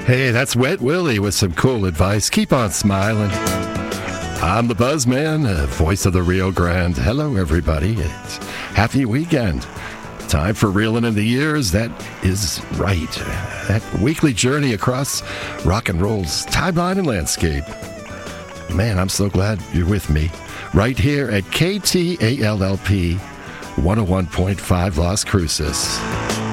Hey, that's Wet Willie with some cool advice. Keep on smiling. I'm the Buzzman, voice of the Rio Grande. Hello, everybody. It's happy weekend. Time for reeling in the years. That is right. That weekly journey across rock and roll's timeline and landscape. Man, I'm so glad you're with me. Right here at KTALLP 101.5 Las Cruces.